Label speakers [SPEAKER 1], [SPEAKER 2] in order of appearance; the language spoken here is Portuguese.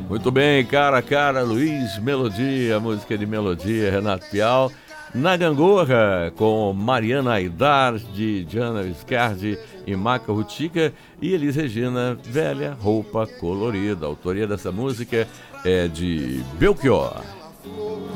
[SPEAKER 1] Muito bem, cara a cara, Luiz Melodia, música de melodia, Renato Pial. Na Gangorra, com Mariana Aidar, de Diana Viscardi e Maca Rutica, e Elis Regina, Velha Roupa Colorida. A autoria dessa música é de Belchior.